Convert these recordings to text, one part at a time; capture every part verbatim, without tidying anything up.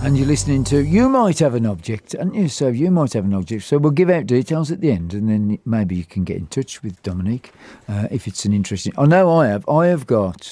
And you're listening to You Might Have an Object, aren't you? So you might have an object. So we'll give out details at the end, and then maybe you can get in touch with Dominique uh, if it's an interesting... I know I have. I have got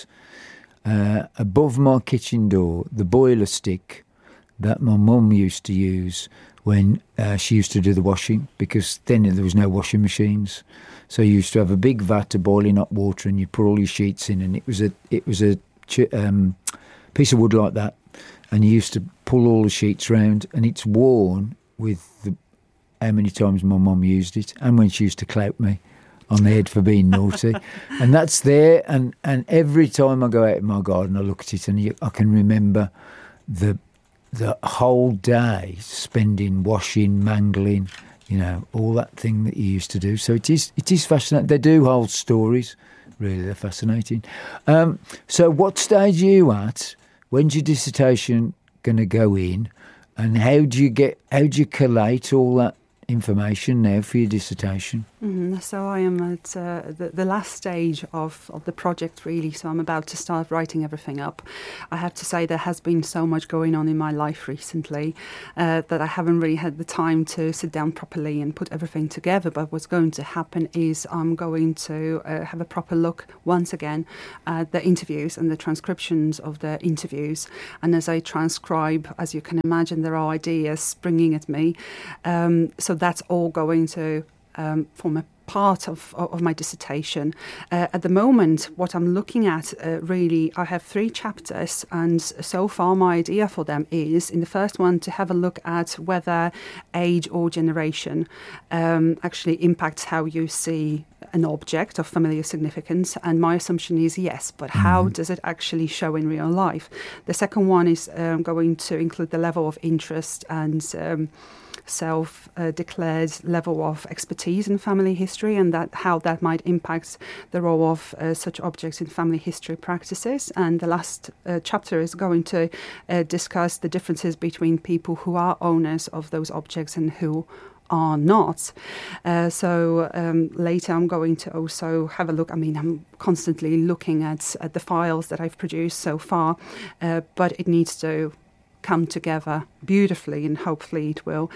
uh, above my kitchen door the boiler stick that my mum used to use when uh, she used to do the washing, because then there was no washing machines. So you used to have a big vat of boiling hot water, and you put all your sheets in, and it was a it was a um, piece of wood like that. And you used to pull all the sheets round, and it's worn with the, how many times my mum used it, and when she used to clout me on the head for being naughty. And that's there, and, and every time I go out in my garden, I look at it, and you, I can remember the the whole day spending washing, mangling, you know, all that thing that you used to do. So it is it is fascinating. They do hold stories, really, they're fascinating. Um, so what stage are you at? When's your dissertation going to go in, and how do you get how do you collate all that information now for your dissertation? Mm, so I am at uh, the, the last stage of, of the project, really. So I'm about to start writing everything up. I have to say there has been so much going on in my life recently uh, that I haven't really had the time to sit down properly and put everything together. But what's going to happen is I'm going to uh, have a proper look once again at the interviews and the transcriptions of the interviews. And as I transcribe, as you can imagine, there are ideas springing at me. Um, so that's all going to Um, form a part of, of my dissertation. Uh, at the moment, what I'm looking at, uh, really, I have three chapters, and so far my idea for them is, in the first one, to have a look at whether age or generation um, actually impacts how you see an object of familiar significance, and my assumption is yes, but how mm-hmm. does it actually show in real life? The second one is um, going to include the level of interest and um, self-declared uh, level of expertise in family history, and that how that might impact the role of uh, such objects in family history practices. And the last uh, chapter is going to uh, discuss the differences between people who are owners of those objects and who are not. Uh, so um, later I'm going to also have a look. I mean, I'm constantly looking at, at the files that I've produced so far, uh, but it needs to come together beautifully, and hopefully it will.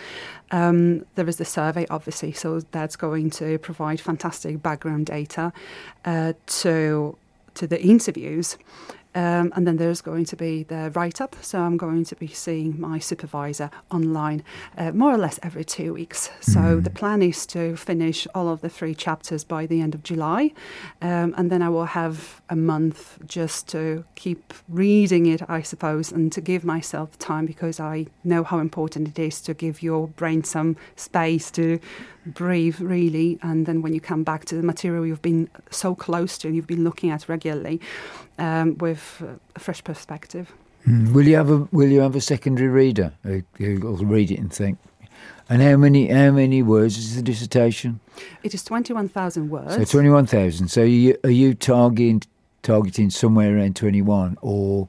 Um, there is the survey, obviously, so that's going to provide fantastic background data uh, to to the interviews. Um, and then there's going to be the write-up. So I'm going to be seeing my supervisor online uh, more or less every two weeks. So mm. the plan is to finish all of the three chapters by the end of July. Um, and then I will have a month just to keep reading it, I suppose, and to give myself time, because I know how important it is to give your brain some space to breathe, really. And then when you come back to the material you've been so close to and you've been looking at regularly, um, with a fresh perspective. Mm. Will you have a Will you have a secondary reader who will read it and think? And how many how many words is the dissertation? It is twenty-one thousand words. So twenty-one thousand. So you, are you targeting targeting somewhere around twenty-one, or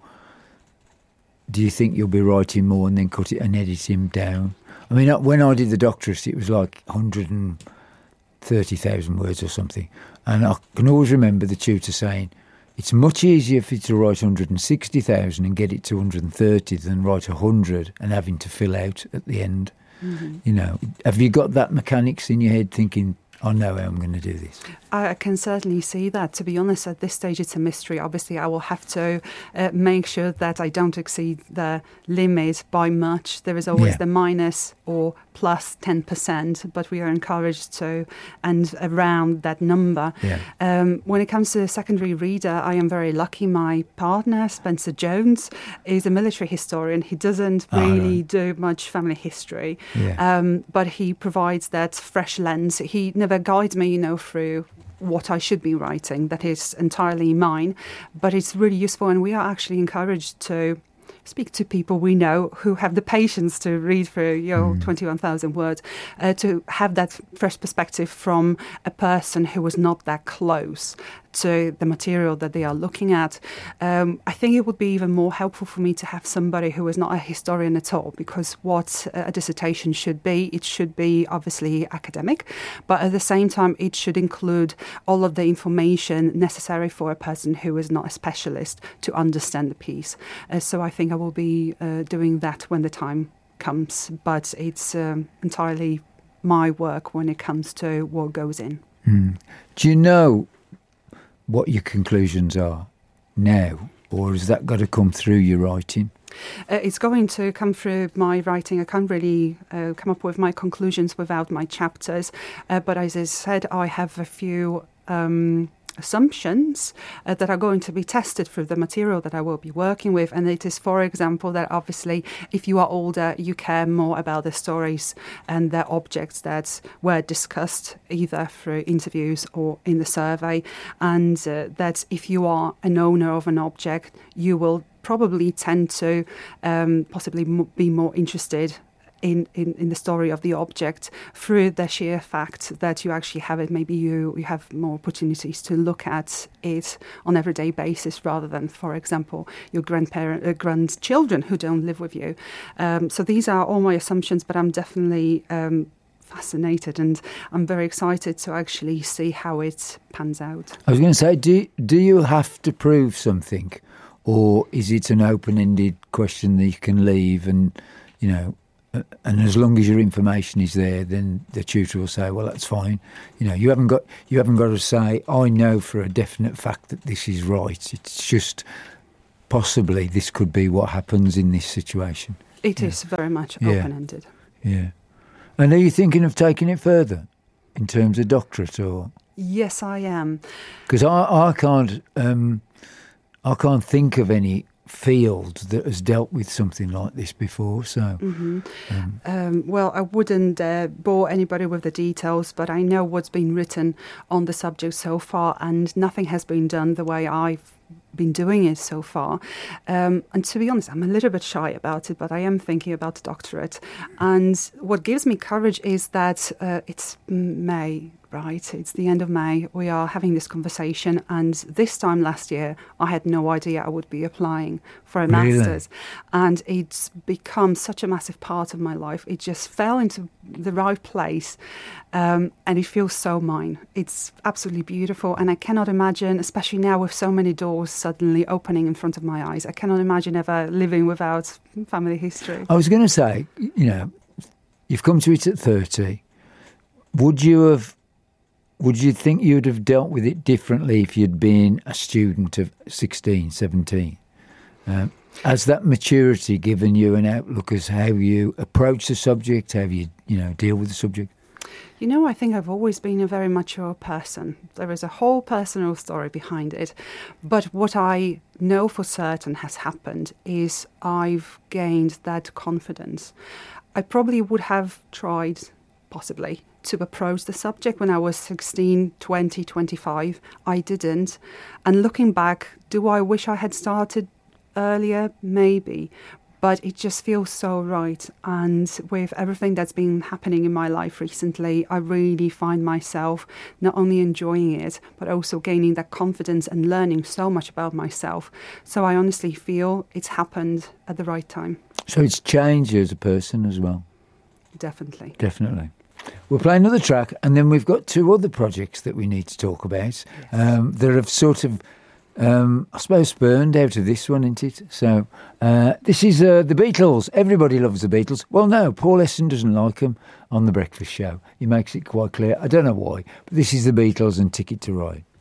do you think you'll be writing more and then cut it and edit him down? I mean, when I did the doctorate, it was like one hundred thirty thousand words or something. And I can always remember the tutor saying, it's much easier for you to write one hundred sixty thousand and get it to one hundred thirty than write one hundred and having to fill out at the end. Mm-hmm. You know, have you got that mechanics in your head thinking, I know how I'm going to do this? I can certainly see that. To be honest, at this stage, it's a mystery. Obviously, I will have to uh, make sure that I don't exceed the limit by much. There is always yeah. the minus or plus ten percent, but we are encouraged to end around that number. Yeah. Um, when it comes to a secondary reader, I am very lucky. My partner, Spencer Jones, is a military historian. He doesn't really oh, right. do much family history, yeah. um, but he provides that fresh lens. He never guides me, you know, through what I should be writing. That is entirely mine, but it's really useful, and we are actually encouraged to speak to people we know who have the patience to read through your mm. twenty-one thousand words, uh, to have that fresh perspective from a person who was not that close to the material that they are looking at. Um, I think it would be even more helpful for me to have somebody who is not a historian at all, because what a dissertation should be, it should be obviously academic, but at the same time it should include all of the information necessary for a person who is not a specialist to understand the piece. Uh, so I think I will be uh, doing that when the time comes, but it's um, entirely my work when it comes to what goes in. Mm. Do you know what your conclusions are now, or has that got to come through your writing? Uh, it's going to come through my writing. I can't really uh, come up with my conclusions without my chapters, uh, but as I said, I have a few um, assumptions uh, that are going to be tested through the material that I will be working with. And it is, for example, that obviously if you are older, you care more about the stories and the objects that were discussed either through interviews or in the survey, and uh, that if you are an owner of an object, you will probably tend to um, possibly m- be more interested In, in, in the story of the object through the sheer fact that you actually have it. Maybe you, you have more opportunities to look at it on an everyday basis rather than, for example, your grandparent, uh, grandchildren who don't live with you. Um, so these are all my assumptions, but I'm definitely um, fascinated, and I'm very excited to actually see how it pans out. I was going to say, do, do you have to prove something, or is it an open-ended question that you can leave and, you know, and as long as your information is there, then the tutor will say, well, that's fine. You know, you haven't got you haven't got to say, I know for a definite fact that this is right. It's just possibly this could be what happens in this situation. It yeah. is very much yeah. open-ended. Yeah. And are you thinking of taking it further in terms of doctorate, or? Yes, I am. Because I, I can't um, I can't think of any field that has dealt with something like this before, so mm-hmm. um, um, well, I wouldn't uh, bore anybody with the details, but I know what's been written on the subject so far, and nothing has been done the way I've been doing it so far. Um, and to be honest, I'm a little bit shy about it, but I am thinking about the doctorate. And what gives me courage is that uh, it's May, right? It's the end of May. We are having this conversation, and this time last year, I had no idea I would be applying for a Really? master's. And it's become such a massive part of my life. It just fell into the right place, um, and it feels so mine. It's absolutely beautiful, and I cannot imagine, especially now with so many doors suddenly opening in front of my eyes, I cannot imagine ever living without family history. I was going to say, you know, you've come to it at thirty. Would you have Would you think you'd have dealt with it differently if you'd been a student of sixteen, seventeen? Um, has that maturity given you an outlook as how you approach the subject, how you, you know, deal with the subject? You know, I think I've always been a very mature person. There is a whole personal story behind it. But what I know for certain has happened is I've gained that confidence. I probably would have tried, possibly, to approach the subject when I was sixteen, twenty, twenty-five. I didn't. And looking back, do I wish I had started earlier? Maybe. But it just feels so right. And with everything that's been happening in my life recently, I really find myself not only enjoying it, but also gaining that confidence and learning so much about myself. So I honestly feel it's happened at the right time. So it's changed you as a person as well? Definitely. Definitely. We'll play another track, and then we've got two other projects that we need to talk about. Yes. Um, that have sort of, um, I suppose, spurned out of this one, isn't it? So uh, this is uh, the Beatles. Everybody loves the Beatles. Well, no, Paul Heston doesn't like them on The Breakfast Show. He makes it quite clear. I don't know why, but this is the Beatles and Ticket to Ride.